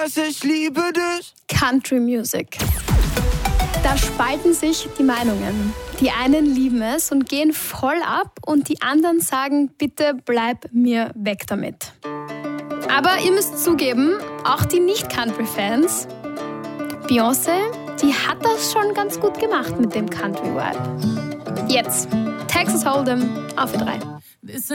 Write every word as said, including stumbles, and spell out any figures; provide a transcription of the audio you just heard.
Ich liebe dich. Country Music. Da spalten sich die Meinungen. Die einen lieben es und gehen voll ab und die anderen sagen, bitte bleib mir weg damit. Aber ihr müsst zugeben, auch die Nicht-Country-Fans, Beyoncé, die hat das schon ganz gut gemacht mit dem Country-Vibe. Jetzt Texas Hold'em auf drei.